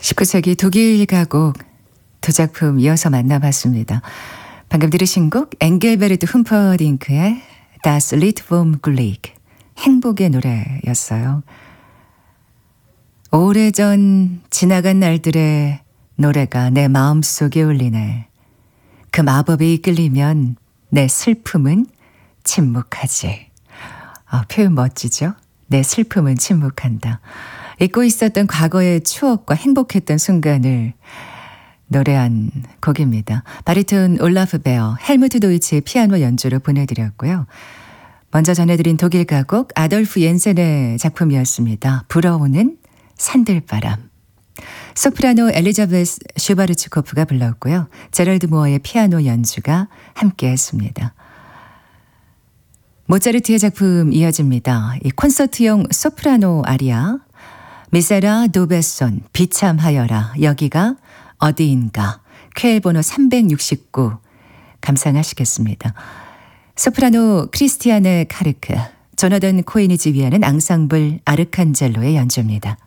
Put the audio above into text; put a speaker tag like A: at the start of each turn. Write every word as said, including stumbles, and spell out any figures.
A: 십구 세기 독일 가곡 두 작품 이어서 만나봤습니다. 방금 들으신 곡 엥겔베르트 훔퍼딩크의 Das Lied vom Glück, 행복의 노래였어요. 오래전 지나간 날들의 노래가 내 마음속에 울리네. 그 마법에 이끌리면 내 슬픔은 침묵하지. 아, 표현 멋지죠? 내 슬픔은 침묵한다. 잊고 있었던 과거의 추억과 행복했던 순간을 노래한 곡입니다. 바리톤 올라프 베어, 헬무트 도이치의 피아노 연주로 보내드렸고요. 먼저 전해드린 독일 가곡 아돌프 옌센의 작품이었습니다. 불어오는 산들바람. 소프라노 엘리자베스 슈바르츠코프가 불렀고요. 제럴드 무어의 피아노 연주가 함께했습니다. 모차르트의 작품 이어집니다. 이 콘서트용 소프라노 아리아 미세라 도베손 비참하여라 여기가 어디인가 쾌엘 번호 삼백육십구 감상하시겠습니다. 소프라노 크리스티아네 카르크, 조나단 코에니 지휘하는 앙상블 아르칸젤로의 연주입니다.